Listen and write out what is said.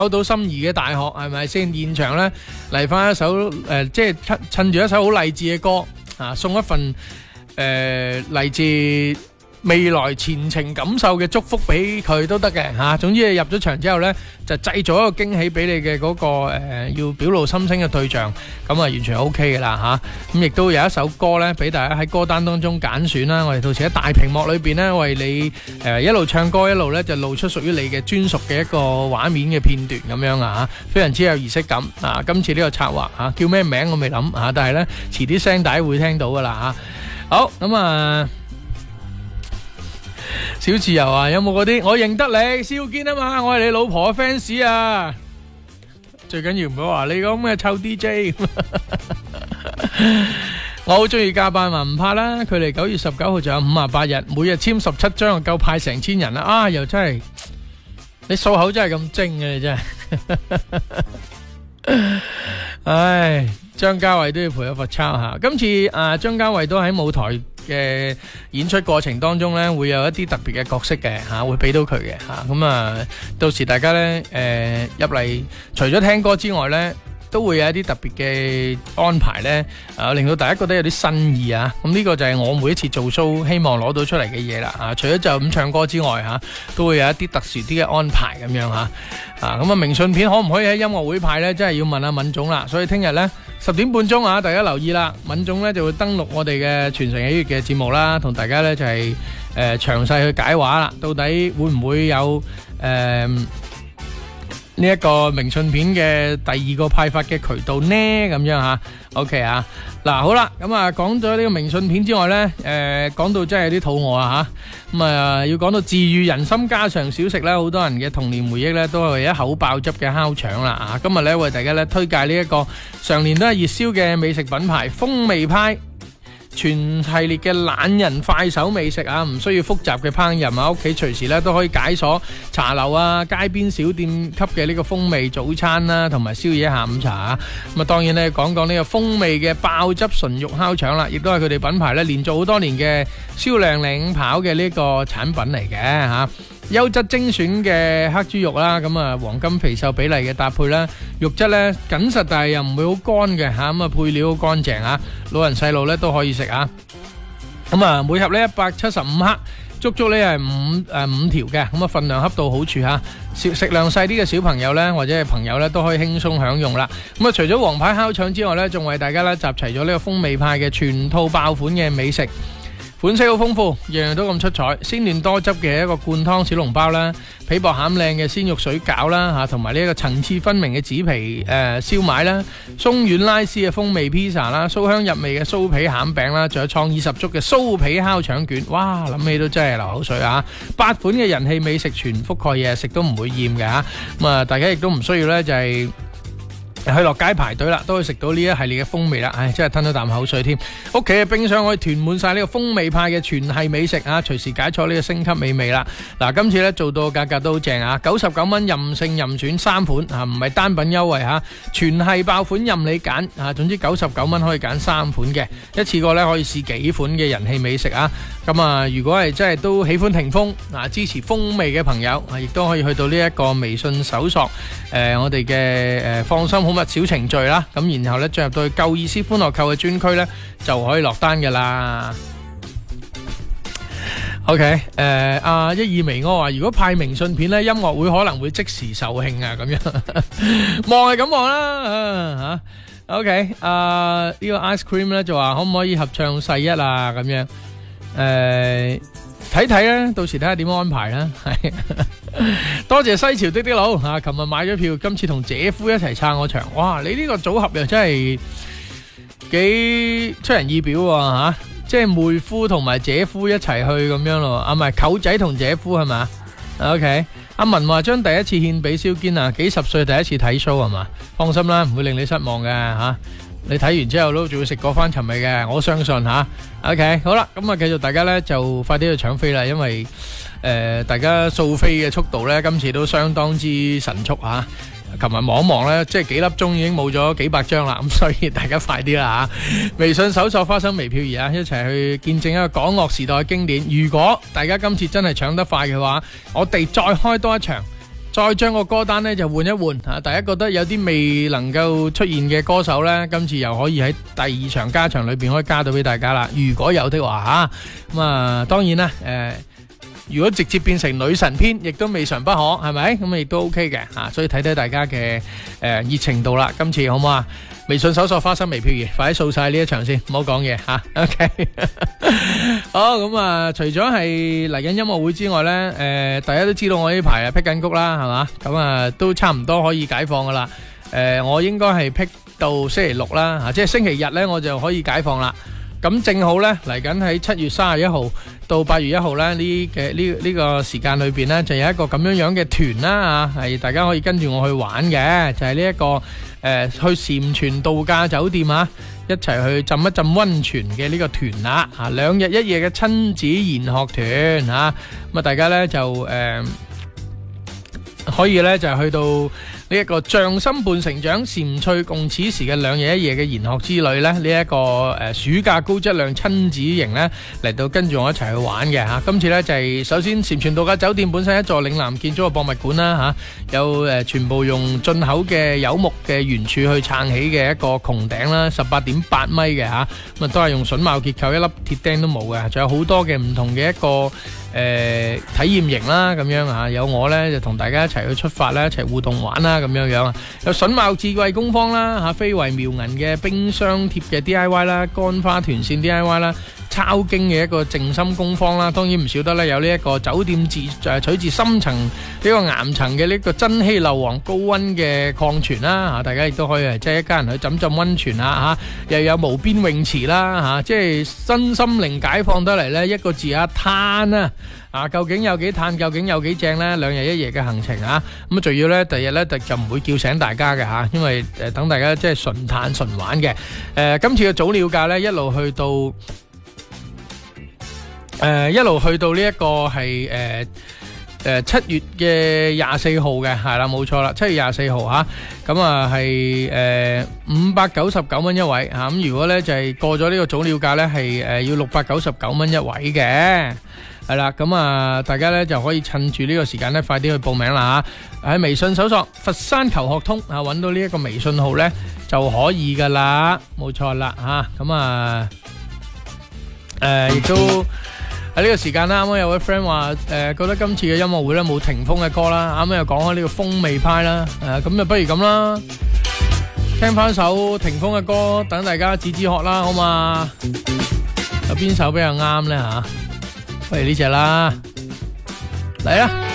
考到心儀嘅大學，係咪先？現場咧嚟翻一首即係趁住一首好勵志嘅歌啊，送一份嚟自未來前程感受嘅祝福俾佢都得嘅嚇。總之你入咗場之後呢，就製造一個驚喜俾你嘅嗰個要表露心聲嘅對象，咁啊完全 OK 嘅啦嚇。咁亦都有一首歌呢，俾大家喺歌單當中揀選啦。我哋到時喺大屏幕裏邊呢，為你一路唱歌一路呢，就露出屬於你嘅專屬嘅一個畫面嘅片段咁樣啊嚇，非常之有儀式感啊！今次呢個策劃嚇叫咩名我未諗嚇，但係呢，遲啲聲帶會聽到噶啦嚇。好咁啊！小自由啊，有冇嗰啲？我認得你，蕭堅啊嘛，我係你老婆嘅 fans 啊！最緊要唔好話你咁嘅臭 DJ。我好中意加班嘛，唔怕啦。距離9月19號仲有58日，每日簽17張就夠派成千人啦。啊，又真係你數口真係咁精嘅，你真係。唉，張家偉都要賠一罰抄下。今次張家偉都喺舞台嘅演出過程當中呢，會有一啲特別嘅角色嘅嚇，會俾到佢嘅嚇。咁啊，到時大家呢入嚟，除咗聽歌之外呢，都會有一啲特別嘅安排呢，令到大家覺得有啲新意啊。咁呢個就係我每一次做 show 希望攞到出嚟嘅嘢啦。除咗就咁唱歌之外嚇，都會有一啲特殊啲嘅安排咁樣嚇。咁啊，明信片可唔可以喺音樂會派呢？真係要問下敏總啦。所以聽日呢10點半鐘啊，大家留意啦。敏總呢就會登錄我哋嘅傳承喜悅嘅節目啦，同大家呢就係詳細去解話啦。到底會唔會有呢一個明信片嘅第二個派發嘅渠道呢？咁樣吓 ，OK 啊。嗱，好啦，咁啊講咗呢個明信片之外呢，講到真係有啲肚餓啊吓，咁啊要講到治愈人心家常小食呢，好多人嘅童年回憶呢都係一口爆汁嘅烤腸啦啊！今日呢為大家呢推介呢一個常年都係熱銷嘅美食品牌風味派。全系列嘅懶人快手美食啊，唔需要複雜嘅烹飪啊，屋企隨時咧都可以解鎖茶樓啊、街邊小店級嘅呢個風味早餐啦，同埋宵夜下午茶啊。咁啊，當然咧講講呢個風味嘅爆汁純肉烤腸啦，亦都係佢哋品牌咧連續好多年嘅銷量領跑嘅呢個產品嚟嘅吓。優質精選嘅黑豬肉啦，咁啊黃金肥瘦比例嘅搭配啦，肉質咧緊實但係又唔會好乾嘅吓，咁啊配料好乾淨啊，老人細路咧都可以食啊。咁啊每盒咧175克，足足咧係五條嘅，咁啊份量恰到好處吓，食量細啲嘅小朋友咧或者係朋友咧都可以輕鬆享用啦。咁啊除咗王牌烤腸之外咧，仲為大家咧集齊咗呢個風味派嘅全套爆款嘅美食。款式好豐富，樣樣都咁出彩，鮮嫩多汁嘅一個灌湯小籠包啦，皮薄餡靚嘅鮮肉水餃啦嚇，同埋呢一個層次分明嘅紙皮燒賣啦，鬆軟拉絲嘅風味披薩啦，酥香入味嘅酥皮餡餅啦，仲有創意十足嘅酥皮烤腸卷，哇！諗起都真係流口水啊！8款嘅人氣美食全覆蓋嘢，食都唔會厭嘅嚇。咁啊，大家亦都唔需要呢就係去落街排隊啦，都可以食到呢一系列嘅風味啦，唉，真係吞咗啖口水添。屋企嘅冰箱可以囤滿晒呢個風味派嘅全系美食啊，隨時解鎖呢個升級美味啦。嗱，今次咧做到價格都好正啊，99蚊任性任選3款啊，唔係單品優惠吓，全系爆款任你揀啊。總之99蚊可以揀3款嘅，一次過咧可以試幾款嘅人氣美食啊。咁啊，如果係真係都喜歡霆鋒啊，支持風味嘅朋友啊，亦都可以去到呢一個微信搜索我哋嘅放心好物小程序啦，咁然後咧進入到去夠意思歡樂購嘅專區咧，就可以落單噶啦。OK， 阿一二微柯話，如果派明信片咧，音樂會可能會即時售罄啊，咁樣望係咁望啦吓。OK，呢個 Ice Cream 咧就話可唔可以合唱世一啊？咁樣睇睇啦，到時睇下點安排啦。係多謝西潮的佬吓，琴日買咗票，今次同姐夫一齊撐我場。哇，你呢個組合又真係幾出人意表吓，即係妹夫同埋姐夫一齊去咁樣咯。啊，唔係舅仔同姐夫係嘛 ？OK， 阿文話將第一次獻俾蕭堅啊，幾十歲第一次睇 show 係嘛？放心啦，唔會令你失望嘅吓。你睇完之後都仲會食過翻尋味嘅，我相信吓。OK， 好啦，咁啊繼續大家呢就快啲去搶飛啦，因為大家掃飛嘅速度呢，今次都相當之神速吓。琴日望一望呢，即係幾粒鐘已經冇咗幾百張啦，咁所以大家快啲啦吓。微信搜索花生微漂兒啊，一齊去見證一個港樂時代嘅經典。如果大家今次真係搶得快嘅話，我哋再開多一場再將個歌單咧就換一換啊！大家覺得有啲未能夠出現嘅歌手咧，今次又可以喺第二場加場裏邊可以加到俾大家啦。如果有的話吓，咁啊當然啦，如果直接變成女神篇，亦都未嘗不可，係咪？咁亦都 OK 嘅吓，所以睇睇大家嘅熱情度啦。今次好唔好啊？微信搜索花生微漂兒，快啲掃晒呢一場先，唔好講嘢吓。OK， 好咁啊！除咗係嚟緊音樂會之外咧，大家都知道我呢排啊辟緊谷啦，係嘛？咁啊都差唔多可以解放噶啦。我應該係辟到星期六啦，吓，即係星期日咧我就可以解放啦。咁正好咧嚟緊喺7月31號到8月1號咧呢個時間裏邊咧，就有一個咁樣樣嘅團啦吓，係大家可以跟住我去玩嘅，就係呢一個去禪泉度假酒店啊，一齊去浸一浸溫泉嘅呢個團啦吓，2日1夜嘅親子研學團吓，咁啊大家咧就可以咧就去到呢一個匠心伴成長禪趣共此時嘅2日1夜嘅研學之旅咧，呢一個暑假高質量親子營咧嚟到跟住我一齊去玩嘅吓。今次咧就係首先禪泉度假酒店本身一座嶺南建築嘅博物館啦吓，有全部用進口嘅柚木嘅圓柱去撐起嘅一個穹頂啦，18.8米嘅吓，咁啊都係用榫卯結構，一粒鐵釘都冇嘅，仲有好多嘅唔同嘅一個體驗營啦咁樣啊，有我咧就同大家一齊去出發啦，一齊互動玩啦咁樣樣啊，有榫卯智慧工坊啦吓，非遺妙銀嘅冰箱貼嘅 DIY 啦，乾花團線 DIY 啦，抄經嘅一個靜心工坊啦，當然唔少得咧有呢一個酒店取自深層呢個岩層嘅呢個珍稀硫磺高溫嘅礦泉啦吓，大家亦都可以即係一家人去浸浸溫泉啦吓，又有無邊泳池啦吓，即係身心靈解放得嚟咧，一個字啊嘆啊！究竟有幾嘆？究竟有幾正呢？2日1夜嘅行程啊！咁啊，仲要呢，第日呢就唔會叫醒大家嘅吓，因為等大家即係純嘆純玩嘅。今次嘅早鳥價呢，一路去到呢一個係7月嘅24號嘅，係啦，冇錯啦，7月24號吓，咁啊係599蚊一位吓，咁如果呢就係過咗呢個早鳥價呢，係要699蚊一位嘅。係啦，咁啊，大家咧就可以趁住呢個時間咧，快啲去報名啦吓！喺微信搜索佛山求學通啊，搵到呢一個微信號咧就可以噶啦，冇錯啦吓！咁啊，亦都喺呢個時間啦，啱啱有位 friend 話覺得今次嘅音樂會咧冇霆鋒嘅歌啦，啱啱又講開呢個風味派啦，咁就不如咁啦，聽翻首霆鋒嘅歌，等大家止止渴啦，好嘛？有邊首比較啱咧吓？不如呢隻啦，嚟啦！